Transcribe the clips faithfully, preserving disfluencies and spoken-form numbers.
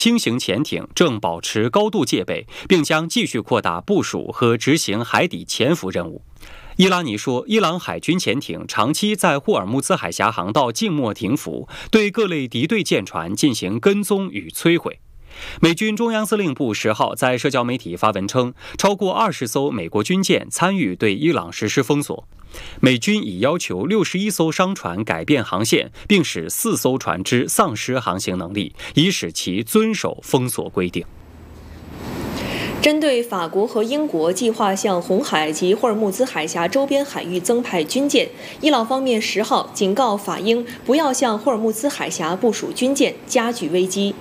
轻型潜艇正保持高度戒备，并将继续扩大部署和执行海底潜伏任务。伊拉尼说，伊朗海军潜艇长期在霍尔木兹海峡航道静默停伏，对各类敌对舰船进行跟踪与摧毁。美军中央司令部十号在社交媒体发文称，超过二十艘美国军舰参与对伊朗实施封锁。美军已要求六十一艘商船改变航线，并使四艘船只丧失航行能力，以使其遵守封锁规定。 针对法国和英国计划向红海及霍尔木兹海峡周边海域增派军舰，伊朗方面十号警告法英不要向霍尔木兹海峡部署军舰，加剧危机。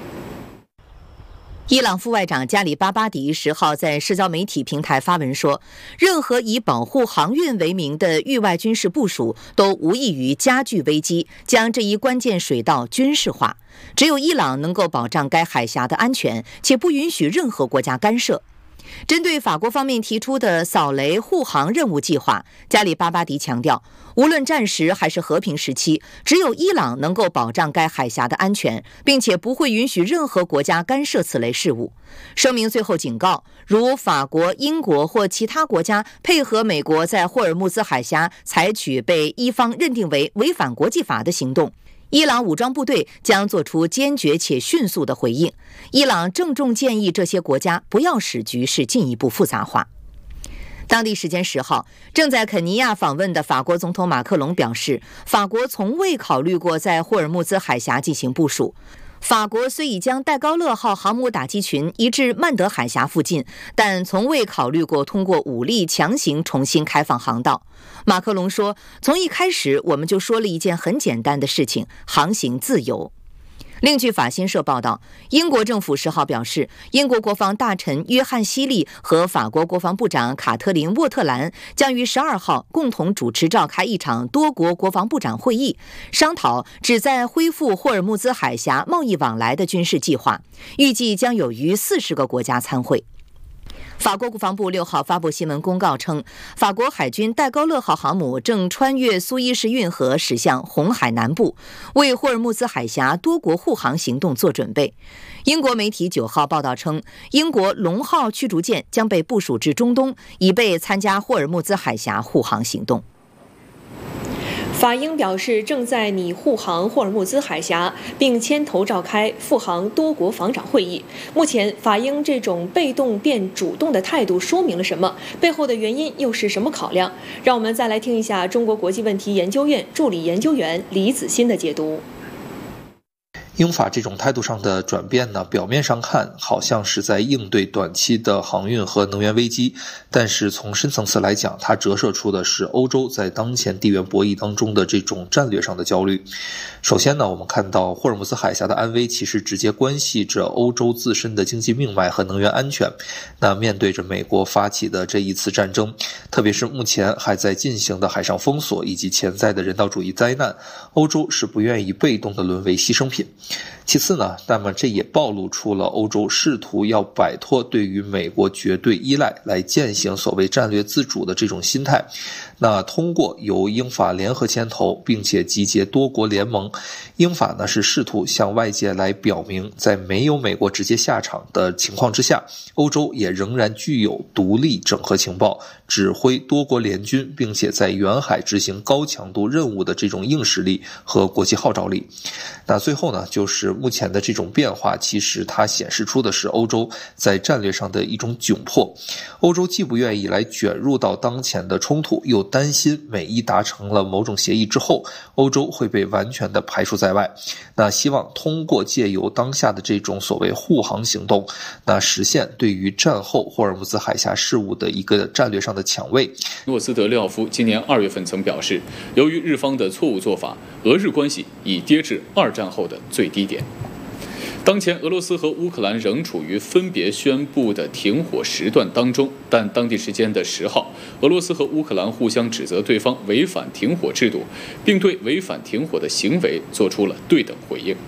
伊朗副外长加里巴巴迪十号在社交媒体平台发文说，任何以保护航运为名的域外军事部署都无异于加剧危机，将这一关键水道军事化。只有伊朗能够保障该海峡的安全，且不允许任何国家干涉。针对法国方面提出的扫雷护航任务计划，加里巴巴迪强调，无论战时还是和平时期，只有伊朗能够保障该海峡的安全，并且不会允许任何国家干涉此类事务。声明最后警告，如法国、英国或其他国家配合美国在霍尔木兹海峡采取被伊方认定为违反国际法的行动，伊朗武装部队将做出坚决且迅速的回应。伊朗郑重建议这些国家不要使局势进一步复杂化。当地时间十号，正在肯尼亚访问的法国总统马克龙表示，法国从未考虑过在霍尔木兹海峡进行部署。法国虽已将戴高乐号航母打击群移至曼德海峡附近，但从未考虑过通过武力强行重新开放航道。马克龙说，从一开始我们就说了一件很简单的事情，航行自由。另据法新社报道，英国政府十号表示，英国国防大臣约翰希利和法国国防部长卡特琳沃特兰将于十二号共同主持召开一场多国国防部长会议，商讨旨在恢复霍尔木兹海峡贸易往来的军事计划，预计将有逾四十个国家参会。法国国防部六号发布新闻公告称，法国海军戴高乐号航母正穿越苏伊士运河驶向红海南部，为霍尔木兹海峡多国护航行动做准备。英国媒体九号报道称，英国龙号驱逐舰将被部署至中东，以备参加霍尔木兹海峡护航行动。 法英表示，正在拟护航霍尔木兹海峡，并牵头召开护航多国防长会议。目前，法英这种被动变主动的态度说明了什么？背后的原因又是什么考量？让我们再来听一下中国国际问题研究院助理研究员李子欣的解读。 英法这种态度上的转变呢，表面上看好像是在应对短期的航运和能源危机，但是从深层次来讲，它折射出的是欧洲在当前地缘博弈当中的这种战略上的焦虑。首先呢，我们看到霍尔木兹海峡的安危其实直接关系着欧洲自身的经济命脉和能源安全。那面对着美国发起的这一次战争，特别是目前还在进行的海上封锁以及潜在的人道主义灾难，欧洲是不愿意被动的沦为牺牲品。其次呢，那么这也暴露出了欧洲试图要摆脱对于美国绝对依赖，来践行所谓战略自主的这种心态。那通过由英法联合牵头，并且集结多国联盟，英法呢是试图向外界来表明，在没有美国直接下场的情况之下，欧洲也仍然具有独立整合情报、指挥多国联军，并且在远海执行高强度任务的这种硬实力和国际号召力。那最后呢，就是目前的这种变化，其实它显示出的是欧洲在战略上的一种窘迫。欧洲既不愿意来卷入到当前的冲突，又担心美伊达成了某种协议之后，欧洲会被完全的排除在外。那希望通过借由当下的这种所谓护航行动，那实现对于战后霍尔木兹海峡事务的一个战略上的抢位。 诺斯德廖夫今年二月份曾表示，由于日方的错误做法，俄日关系已跌至二战后的最低点。当前，俄罗斯和乌克兰仍处于分别宣布的停火时段当中，但当地时间的十号，俄罗斯和乌克兰互相指责对方违反停火制度，并对违反停火的行为做出了对等回应。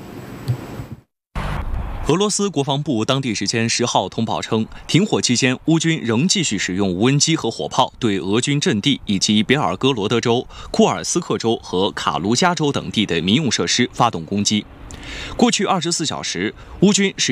俄罗斯国防部当地时间十号通报称，停火期间，乌军仍继续使用无人机和火炮对俄军阵地以及别尔哥罗德州、库尔斯克州和卡卢加州等地的民用设施发动攻击。过去二十四小时，乌军使